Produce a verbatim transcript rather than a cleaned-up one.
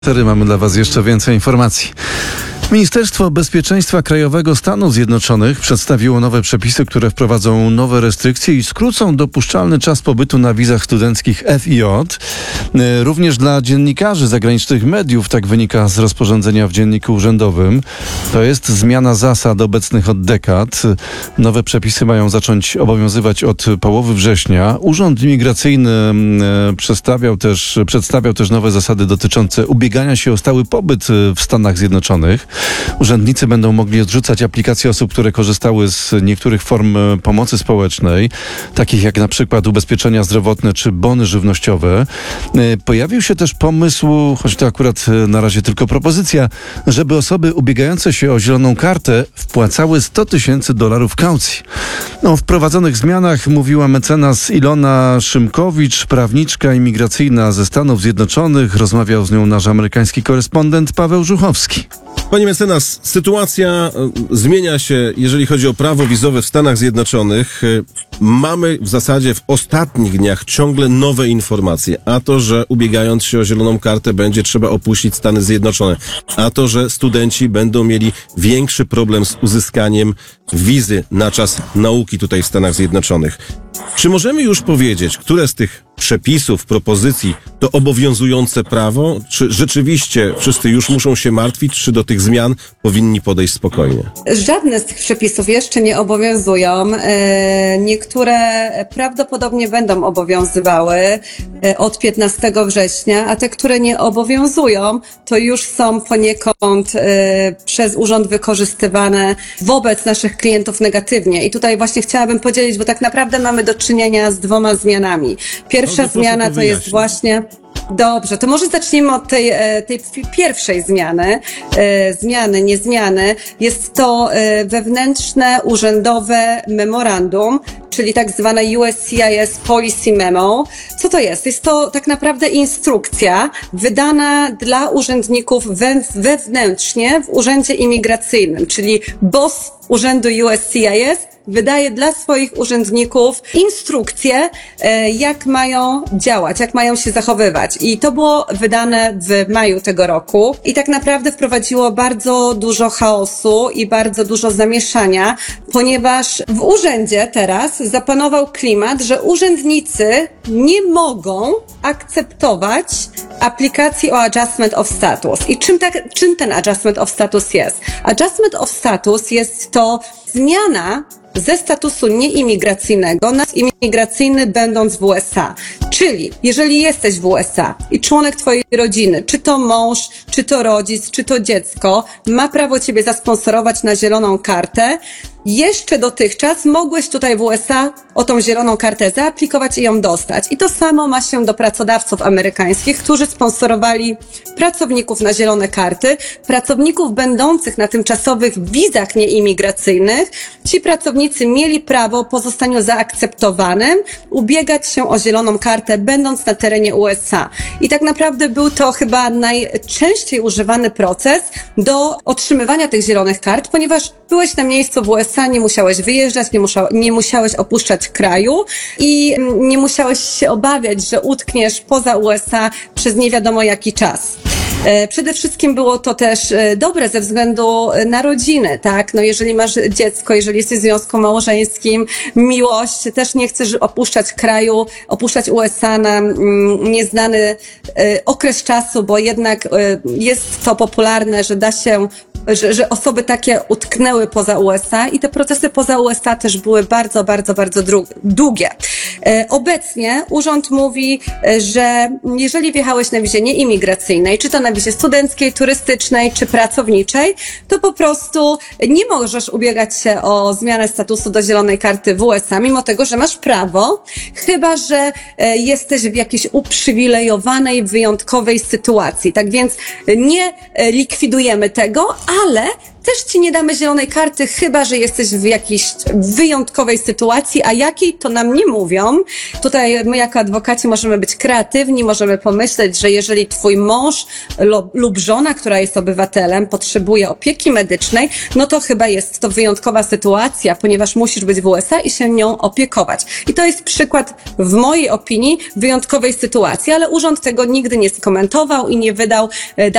Wtedy mamy dla Was jeszcze więcej informacji. Ministerstwo Bezpieczeństwa Krajowego Stanów Zjednoczonych przedstawiło nowe przepisy, które wprowadzą nowe restrykcje i skrócą dopuszczalny czas pobytu na wizach studenckich F I J. Również dla dziennikarzy zagranicznych mediów, tak wynika z rozporządzenia w Dzienniku Urzędowym. To jest zmiana zasad obecnych od dekad. Nowe przepisy mają zacząć obowiązywać od połowy września. Urząd Imigracyjny przedstawiał też, przedstawiał też nowe zasady dotyczące ubiegania się o stały pobyt w Stanach Zjednoczonych. Urzędnicy będą mogli odrzucać aplikacje osób, które korzystały z niektórych form pomocy społecznej, takich jak na przykład ubezpieczenia zdrowotne czy bony żywnościowe. Pojawił się też pomysł, choć to akurat na razie tylko propozycja, żeby osoby ubiegające się o zieloną kartę wpłacały sto tysięcy dolarów kaucji. O wprowadzonych zmianach mówiła mecenas Ilona Szymkowicz, prawniczka imigracyjna ze Stanów Zjednoczonych. Rozmawiał z nią nasz amerykański korespondent Paweł Żuchowski. Panie mecenas, sytuacja zmienia się, jeżeli chodzi o prawo wizowe w Stanach Zjednoczonych. Mamy w zasadzie w ostatnich dniach ciągle nowe informacje. A to, że ubiegając się o zieloną kartę będzie trzeba opuścić Stany Zjednoczone. A to, że studenci będą mieli większy problem z uzyskaniem wizy na czas nauki tutaj w Stanach Zjednoczonych. Czy możemy już powiedzieć, które z tych przepisów, propozycji to obowiązujące prawo? Czy rzeczywiście wszyscy już muszą się martwić, czy do tych zmian powinni podejść spokojnie? Żadne z tych przepisów jeszcze nie obowiązują. Niektóre prawdopodobnie będą obowiązywały od piętnastego września, a te, które nie obowiązują, to już są poniekąd przez urząd wykorzystywane wobec naszych klientów negatywnie. I tutaj właśnie chciałabym podzielić, bo tak naprawdę mamy do czynienia z dwoma zmianami. Pierwsza Dobrze, zmiana to, to jest właśnie... Dobrze, to może zacznijmy od tej, tej pierwszej zmiany. Zmiany, nie zmiany. Jest to wewnętrzne, urzędowe memorandum, czyli tak zwane U S C I S Policy Memo. Co to jest? Jest to tak naprawdę instrukcja wydana dla urzędników wewnętrznie w urzędzie imigracyjnym, czyli boss urzędu U S C I S wydaje dla swoich urzędników instrukcje, jak mają działać, jak mają się zachowywać. I to było wydane w maju tego roku i tak naprawdę wprowadziło bardzo dużo chaosu i bardzo dużo zamieszania, ponieważ w urzędzie teraz zapanował klimat, że urzędnicy nie mogą akceptować aplikacji o Adjustment of Status. I czym, tak, czym ten Adjustment of Status jest? Adjustment of Status jest to zmiana ze statusu nieimigracyjnego na imigracyjny będąc w U S A. Czyli jeżeli jesteś w U S A i członek twojej rodziny, czy to mąż, czy to rodzic, czy to dziecko, ma prawo ciebie zasponsorować na zieloną kartę, jeszcze dotychczas mogłeś tutaj w U S A o tą zieloną kartę zaaplikować i ją dostać. I to samo ma się do pracodawców amerykańskich, którzy sponsorowali pracowników na zielone karty, pracowników będących na tymczasowych wizach nieimigracyjnych. Ci pracownicy mieli prawo po zostaniu zaakceptowanym ubiegać się o zieloną kartę, będąc na terenie U S A. I tak naprawdę był to chyba najczęściej używany proces do otrzymywania tych zielonych kart, ponieważ byłeś na miejscu w U S A, nie musiałeś wyjeżdżać, nie, musza, nie musiałeś opuszczać kraju i nie musiałeś się obawiać, że utkniesz poza U S A przez nie wiadomo jaki czas. Przede wszystkim było to też dobre ze względu na rodzinę, tak? No jeżeli masz dziecko, jeżeli jesteś w związku małżeńskim, miłość, też nie chcesz opuszczać kraju, opuszczać U S A na nieznany okres czasu, bo jednak jest to popularne, że da się Że, że osoby takie utknęły poza U S A i te procesy poza U S A też były bardzo, bardzo, bardzo długie. E, obecnie urząd mówi, że jeżeli wjechałeś na wizie nieimigracyjnej, czy to na wizie studenckiej, turystycznej, czy pracowniczej, to po prostu nie możesz ubiegać się o zmianę statusu do zielonej karty w U S A, mimo tego, że masz prawo, chyba że e, jesteś w jakiejś uprzywilejowanej, wyjątkowej sytuacji. Tak więc nie likwidujemy tego, ale też ci nie damy zielonej karty, chyba że jesteś w jakiejś wyjątkowej sytuacji, a jakiej to nam nie mówią. Tutaj my jako adwokaci możemy być kreatywni, możemy pomyśleć, że jeżeli twój mąż lub żona, która jest obywatelem, potrzebuje opieki medycznej, no to chyba jest to wyjątkowa sytuacja, ponieważ musisz być w U S A i się nią opiekować. I to jest przykład, w mojej opinii, wyjątkowej sytuacji, ale urząd tego nigdy nie skomentował i nie wydał